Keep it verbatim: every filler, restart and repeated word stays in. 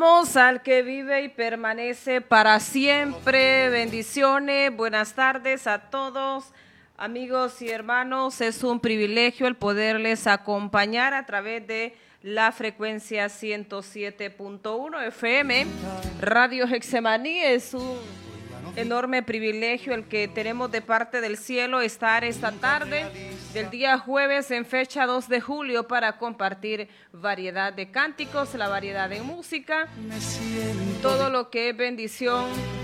Al que vive y permanece para siempre. Bendiciones, buenas tardes a todos, amigos y hermanos. Es un privilegio el poderles acompañar a través de la frecuencia ciento siete punto uno F M, Radio Getsemaní. Es un enorme privilegio el que tenemos de parte del cielo estar esta tarde del día jueves en fecha dos de julio para compartir variedad de cánticos, la variedad de música, todo lo que es bendición